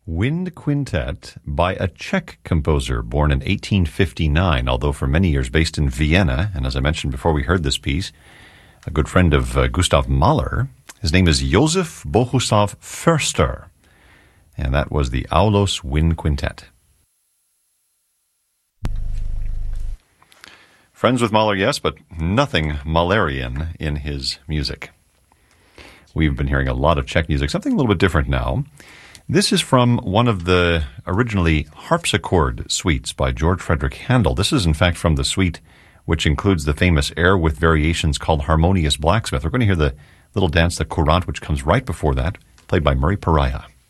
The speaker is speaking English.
Wind Quintet by a Czech composer born in 1859, although for many years based in Vienna. And as I mentioned before we heard this piece, a good friend of Gustav Mahler. His name is Josef Bohuslav Förster. And that was the Aulos Wind Quintet. Friends with Mahler, yes, but nothing Mahlerian in his music. We've been hearing a lot of Czech music, something a little bit different now. This is from one of the originally harpsichord suites by George Frederick Handel. This is, in fact, from the suite which includes the famous air with variations called Harmonious Blacksmith. We're going to hear the little dance, the courant, which comes right before that, played by Murray Pariah.